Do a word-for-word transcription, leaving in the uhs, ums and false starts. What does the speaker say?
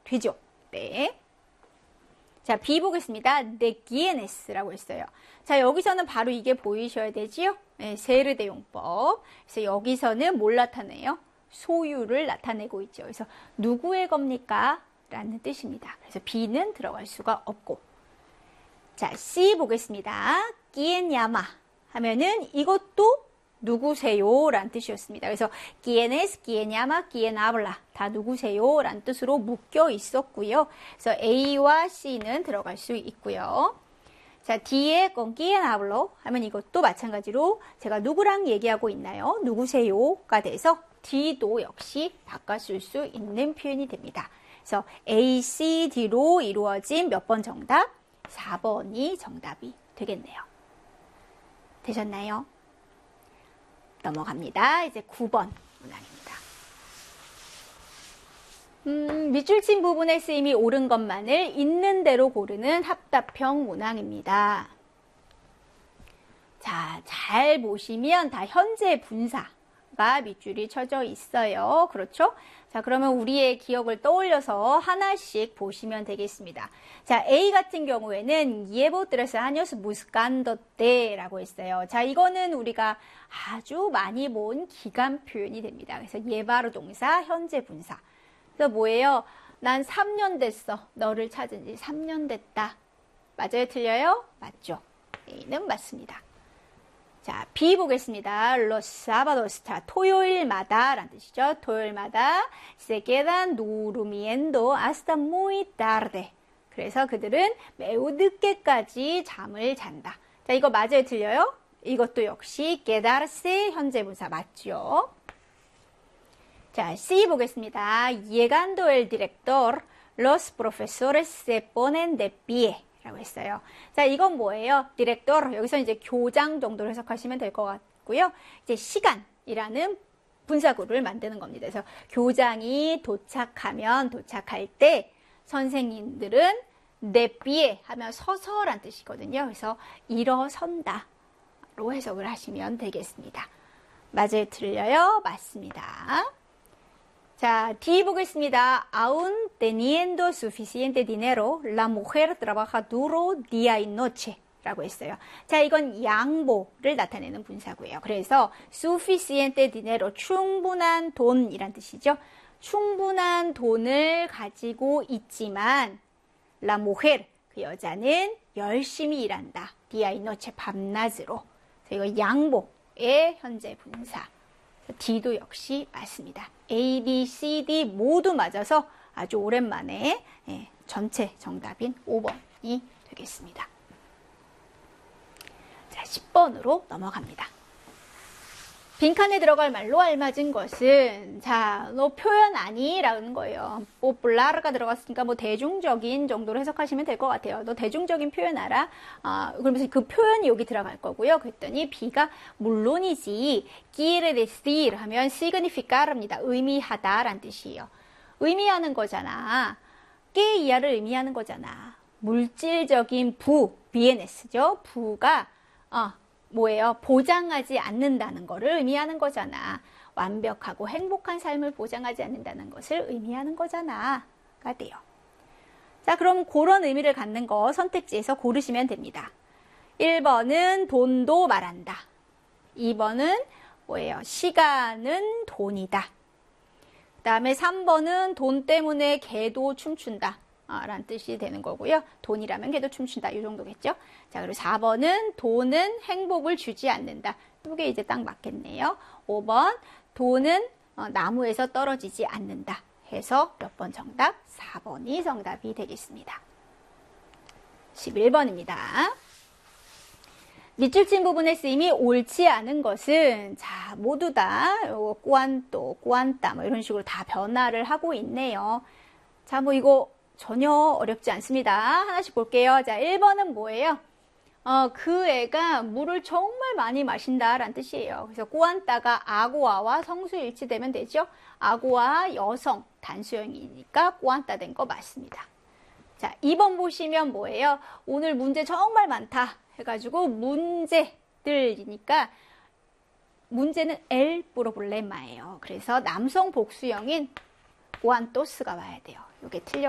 되죠. 네. 자, B 보겠습니다. de quiénes라고 했어요. 자, 여기서는 바로 이게 보이셔야 되지요? 네, 세르 대용법. 그래서 여기서는 뭘 나타내요? 소유를 나타내고 있죠. 그래서 누구의 겁니까? 라는 뜻입니다. 그래서 B는 들어갈 수가 없고. 자, C 보겠습니다. quién llama 하면은 이것도 누구세요? 라는 뜻이었습니다. 그래서 quién es, quién llama, quién habla 다 누구세요? 라는 뜻으로 묶여 있었고요. 그래서 A와 C는 들어갈 수 있고요. 자, D에 con quién hablo 하면 이것도 마찬가지로 제가 누구랑 얘기하고 있나요? 누구세요?가 돼서 D도 역시 바꿔쓸 수 있는 표현이 됩니다. 그래서 A, C, D로 이루어진 몇 번 정답? 사 번이 정답이 되겠네요. 되셨나요? 넘어갑니다. 이제 구 번 문항입니다. 음, 밑줄 친 부분의 쓰임이 옳은 것만을 있는 대로 고르는 합답형 문항입니다. 자, 잘 보시면 다 현재 분사가 밑줄이 쳐져 있어요. 그렇죠? 자, 그러면 우리의 기억을 떠올려서 하나씩 보시면 되겠습니다. 자, A 같은 경우에는 llevo tres años buscándote 라고 했어요. 자, 이거는 우리가 아주 많이 본 기간 표현이 됩니다. 그래서 llevar 동사, 현재 분사. 그래서 뭐예요? 난 삼 년 됐어. 너를 찾은 지 삼 년 됐다. 맞아요? 틀려요? 맞죠? A는 맞습니다. 자, B 보겠습니다. Los sábados, 자, 토요일마다 라는 뜻이죠. 토요일마다 se quedan durmiendo hasta muy tarde. 그래서 그들은 매우 늦게까지 잠을 잔다. 자, 이거 맞아요? 틀려요? 이것도 역시 quedarse 현재 분사 맞죠? 자, C 보겠습니다. Llegando el director, los profesores se ponen de pie. 라고 했어요. 자, 이건 뭐예요? 디렉터, 여기서 이제 교장 정도로 해석하시면 될 것 같고요. 이제 시간이라는 분사구를 만드는 겁니다. 그래서 교장이 도착하면 도착할 때 선생님들은 내 삐에 하면 서서란 뜻이거든요. 그래서 일어선다 로 해석을 하시면 되겠습니다. 맞아요? 틀려요? 맞습니다. 자, D 보겠습니다. Aún teniendo suficiente dinero, la mujer trabaja duro día y noche 라고 했어요. 자, 이건 양보를 나타내는 분사구예요. 그래서 suficiente dinero, 충분한 돈이란 뜻이죠. 충분한 돈을 가지고 있지만 la mujer, 그 여자는 열심히 일한다. día y noche, 밤낮으로. 그래서 이거 양보의 현재 분사. D도 역시 맞습니다. A, B, C, D 모두 맞아서 아주 오랜만에 예, 전체 정답인 오 번이 되겠습니다. 자, 십 번으로 넘어갑니다. 빈칸에 들어갈 말로 알맞은 것은 자, 너 표현 아니? 라는 거예요. popular가 들어갔으니까 뭐 대중적인 정도로 해석하시면 될 것 같아요. 너 대중적인 표현 알아? 아, 그러면서 그 표현이 여기 들어갈 거고요. 그랬더니 B가 물론이지 quiere decir 하면 significar입니다. 의미하다 라는 뜻이에요. 의미하는 거잖아. que 이하를 의미하는 거잖아. 물질적인 부, bienes죠. 부가 어, 뭐예요? 보장하지 않는다는 것을 의미하는 거잖아. 완벽하고 행복한 삶을 보장하지 않는다는 것을 의미하는 거잖아. 가 돼요. 자, 그럼 그런 의미를 갖는 거 선택지에서 고르시면 됩니다. 일 번은 돈도 말한다. 이 번은 뭐예요? 시간은 돈이다. 그 다음에 삼 번은 돈 때문에 개도 춤춘다. 라는 뜻이 되는 거고요. 돈이라면 개도 춤춘다. 이 정도겠죠. 자, 그리고 사 번은 돈은 행복을 주지 않는다. 이게 이제 딱 맞겠네요. 오 번 돈은 어, 나무에서 떨어지지 않는다. 해서 몇 번 정답? 사 번이 정답이 되겠습니다. 십일 번입니다. 밑줄 친 부분의 쓰임이 옳지 않은 것은 자, 모두 다 꾸안또, 꾸안따 뭐 이런 식으로 다 변화를 하고 있네요. 자, 뭐 이거 전혀 어렵지 않습니다. 하나씩 볼게요. 자, 일 번은 뭐예요? 어, 그 애가 물을 정말 많이 마신다라는 뜻이에요. 그래서 꾸안따가 아고아와 성수 일치되면 되죠. 아고아 여성 단수형이니까 꾸안따 된 거 맞습니다. 자, 이 번 보시면 뭐예요? 오늘 문제 정말 많다 해가지고 문제들이니까 문제는 el problema예요. 그래서 남성 복수형인 꾸안토스가 와야 돼요. 이게 틀려.